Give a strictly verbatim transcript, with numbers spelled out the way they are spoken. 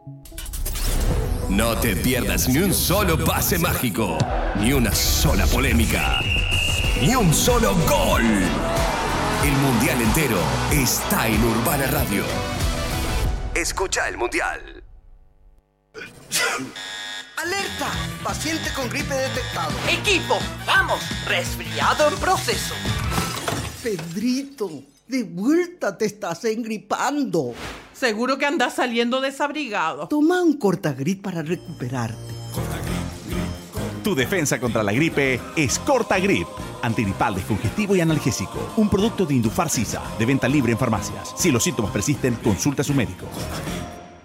No te pierdas ni un solo pase mágico, ni una sola polémica, ni un solo gol. El Mundial entero está en Urbana Radio. Escucha el Mundial. ¡Alerta! Paciente con gripe detectado. Equipo, vamos, resfriado en proceso. Pedrito, de vuelta te estás engripando. Seguro que andas saliendo desabrigado. Toma un Cortagrit para recuperarte. Tu defensa contra la gripe es Cortagrit. Antigripal, descongestivo y analgésico. Un producto de Indufar Sisa, de venta libre en farmacias. Si los síntomas persisten, consulta a su médico.